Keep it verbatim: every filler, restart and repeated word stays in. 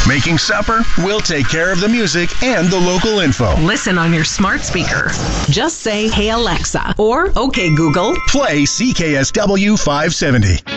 Making supper? We'll take care of the music and the local info. Listen on your smart speaker. Just say, "Hey Alexa," or "Okay Google." Play C K S W five seventy.